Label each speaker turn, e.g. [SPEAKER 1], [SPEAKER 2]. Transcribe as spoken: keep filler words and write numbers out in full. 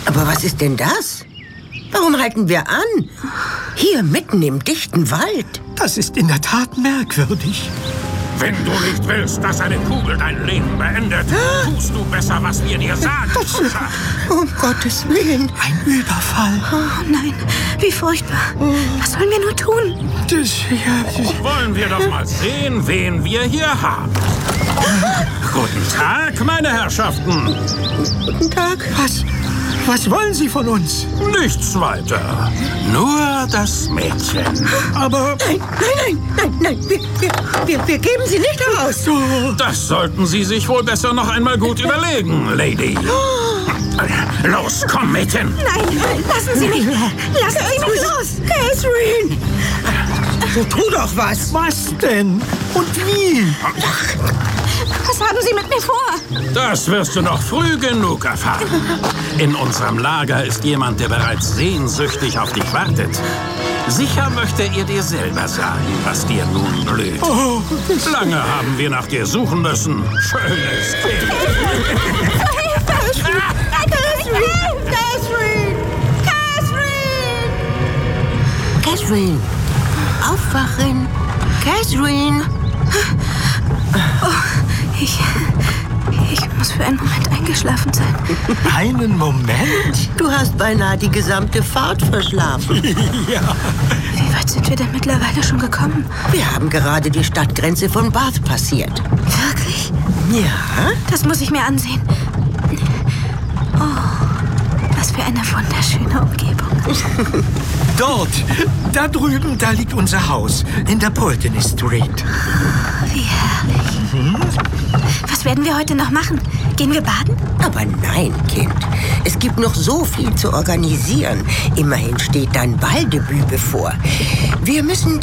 [SPEAKER 1] Aber was ist denn das? Warum halten wir an? Hier mitten im dichten Wald.
[SPEAKER 2] Das ist in der Tat merkwürdig.
[SPEAKER 3] Wenn du nicht willst, dass eine Kugel dein Leben beendet, tust du besser, was wir dir sagen.
[SPEAKER 1] Um Gottes Willen.
[SPEAKER 2] Ein Überfall.
[SPEAKER 4] Oh nein, wie furchtbar. Was sollen wir nur tun?
[SPEAKER 2] Das, ja, das
[SPEAKER 3] Wollen wir doch mal sehen, wen wir hier haben. Guten Tag, meine Herrschaften.
[SPEAKER 1] Guten Tag.
[SPEAKER 2] was, was wollen Sie von uns?
[SPEAKER 3] Nichts weiter. Nur das Mädchen.
[SPEAKER 2] Aber
[SPEAKER 1] Nein, nein, nein, nein, nein. Wir, wir, wir, wir geben sie nicht aus.
[SPEAKER 3] Das sollten Sie sich wohl besser noch einmal gut überlegen, Lady. Los, komm, Mädchen.
[SPEAKER 4] Nein, lassen Sie mich. Lassen Sie mich los.
[SPEAKER 1] Catherine! So, tu doch was.
[SPEAKER 2] was denn? Und wie?
[SPEAKER 4] Was haben Sie mit mir vor?
[SPEAKER 3] Das wirst du noch früh genug erfahren. In unserem Lager ist jemand, der bereits sehnsüchtig auf dich wartet. Sicher möchte er dir selber sagen, was dir nun blüht.
[SPEAKER 2] Oh,
[SPEAKER 3] Lange haben wir nach dir suchen müssen. Schönes Kind.
[SPEAKER 1] Catherine! Catherine! Catherine! Catherine! Aufwachen! Catherine!
[SPEAKER 4] Ich, ich muss für einen Moment eingeschlafen sein.
[SPEAKER 2] einen Moment?
[SPEAKER 1] Du hast beinahe die gesamte Fahrt verschlafen.
[SPEAKER 2] Ja.
[SPEAKER 4] Wie weit sind wir denn mittlerweile schon gekommen?
[SPEAKER 1] Wir haben gerade die Stadtgrenze von Bath passiert.
[SPEAKER 4] Wirklich?
[SPEAKER 1] Ja?
[SPEAKER 4] Das muss ich mir ansehen. Oh, was für eine wunderschöne Umgebung.
[SPEAKER 2] Dort, da drüben, da liegt unser Haus. In der Pulteney Street.
[SPEAKER 4] Wie herrlich. Was werden wir heute noch machen? Gehen wir baden?
[SPEAKER 1] Aber nein, Kind. Es gibt noch so viel zu organisieren. Immerhin steht dein Balldebüt bevor. Wir müssen